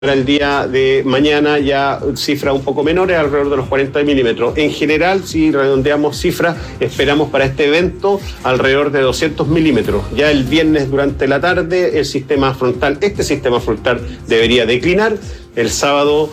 Para el día de mañana ya cifras un poco menores, alrededor de los 40 milímetros. En general, si redondeamos cifras, esperamos para este evento alrededor de 200 milímetros. Ya el viernes durante la tarde este sistema frontal debería declinar. El sábado